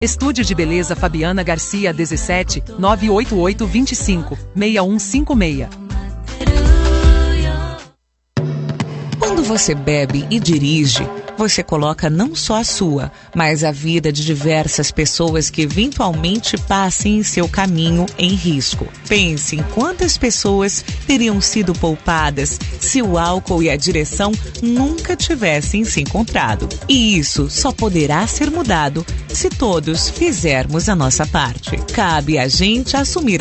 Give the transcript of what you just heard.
Estúdio de Beleza Fabiana Garcia 17 988 25 6156. Quando você bebe e dirige, você coloca não só a sua, mas a vida de diversas pessoas que eventualmente passem em seu caminho em risco. Pense em quantas pessoas teriam sido poupadas se o álcool e a direção nunca tivessem se encontrado. E isso só poderá ser mudado se todos fizermos a nossa parte. Cabe a gente assumir